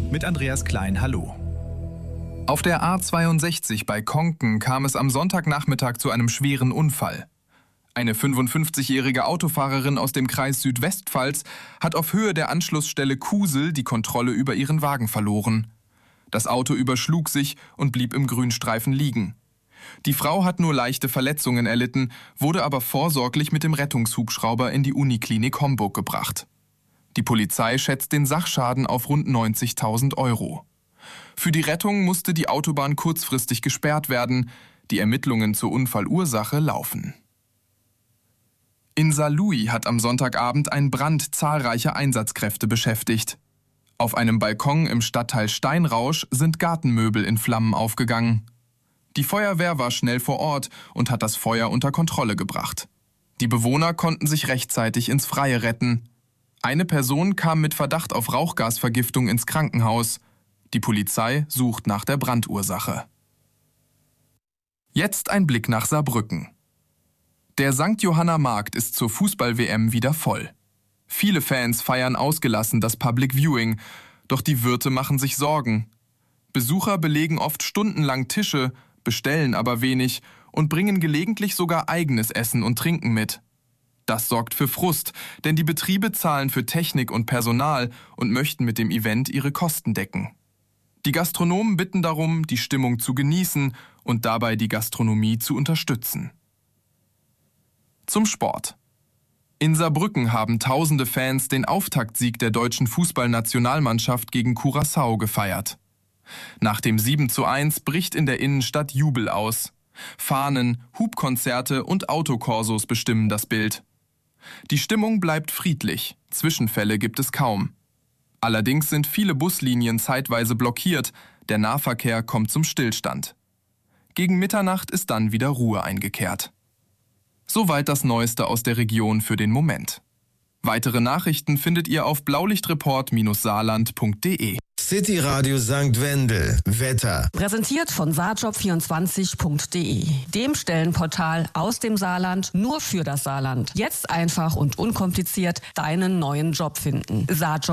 Mit Andreas Klein, hallo. Auf der A62 bei Konken kam es am Sonntagnachmittag zu einem schweren Unfall. Eine 55-jährige Autofahrerin aus dem Kreis Südwestpfalz hat auf Höhe der Anschlussstelle Kusel die Kontrolle über ihren Wagen verloren. Das Auto überschlug sich und blieb im Grünstreifen liegen. Die Frau hat nur leichte Verletzungen erlitten, wurde aber vorsorglich mit dem Rettungshubschrauber in die Uniklinik Homburg gebracht. Die Polizei schätzt den Sachschaden auf rund 90.000 Euro. Für die Rettung musste die Autobahn kurzfristig gesperrt werden. Die Ermittlungen zur Unfallursache laufen. In Saarlouis hat am Sonntagabend ein Brand zahlreiche Einsatzkräfte beschäftigt. Auf einem Balkon im Stadtteil Steinrausch sind Gartenmöbel in Flammen aufgegangen. Die Feuerwehr war schnell vor Ort und hat das Feuer unter Kontrolle gebracht. Die Bewohner konnten sich rechtzeitig ins Freie retten. Eine Person kam mit Verdacht auf Rauchgasvergiftung ins Krankenhaus. Die Polizei sucht nach der Brandursache. Jetzt ein Blick nach Saarbrücken. Der St. Johanna Markt ist zur Fußball-WM wieder voll. Viele Fans feiern ausgelassen das Public Viewing, doch die Wirte machen sich Sorgen. Besucher belegen oft stundenlang Tische, bestellen aber wenig und bringen gelegentlich sogar eigenes Essen und Trinken mit. Das sorgt für Frust, denn die Betriebe zahlen für Technik und Personal und möchten mit dem Event ihre Kosten decken. Die Gastronomen bitten darum, die Stimmung zu genießen und dabei die Gastronomie zu unterstützen. Zum Sport. In Saarbrücken haben tausende Fans den Auftaktsieg der deutschen Fußballnationalmannschaft gegen Curaçao gefeiert. Nach dem 7:1 bricht in der Innenstadt Jubel aus. Fahnen, Hubkonzerte und Autokorsos bestimmen das Bild. Die Stimmung bleibt friedlich, Zwischenfälle gibt es kaum. Allerdings sind viele Buslinien zeitweise blockiert, der Nahverkehr kommt zum Stillstand. Gegen Mitternacht ist dann wieder Ruhe eingekehrt. Soweit das Neueste aus der Region für den Moment. Weitere Nachrichten findet ihr auf blaulichtreport-saarland.de. City Radio St. Wendel. Wetter. Präsentiert von saarjob24.de, dem Stellenportal aus dem Saarland nur für das Saarland. Jetzt einfach und unkompliziert deinen neuen Job finden.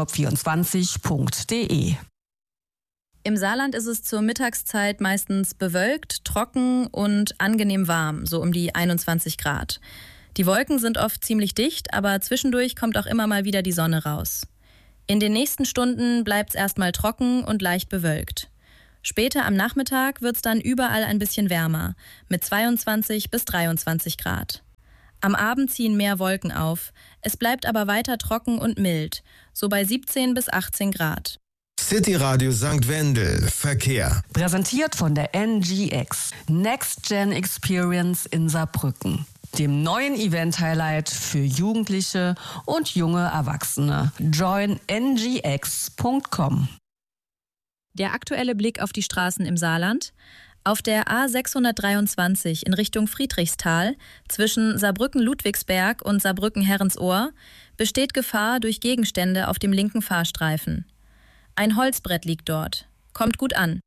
saarjob24.de. Im Saarland ist es zur Mittagszeit meistens bewölkt, trocken und angenehm warm, so um die 21 Grad. Die Wolken sind oft ziemlich dicht, aber zwischendurch kommt auch immer mal wieder die Sonne raus. In den nächsten Stunden bleibt es erstmal trocken und leicht bewölkt. Später am Nachmittag wird es dann überall ein bisschen wärmer, mit 22 bis 23 Grad. Am Abend ziehen mehr Wolken auf, es bleibt aber weiter trocken und mild, so bei 17 bis 18 Grad. City Radio St. Wendel. Verkehr. Präsentiert von der NGX, Next Gen Experience in Saarbrücken, dem neuen Event-Highlight für Jugendliche und junge Erwachsene. Join ngx.com. Der aktuelle Blick auf die Straßen im Saarland. Auf der A623 in Richtung Friedrichsthal zwischen Saarbrücken-Ludwigsberg und Saarbrücken-Herrensohr besteht Gefahr durch Gegenstände auf dem linken Fahrstreifen. Ein Holzbrett liegt dort. Kommt gut an.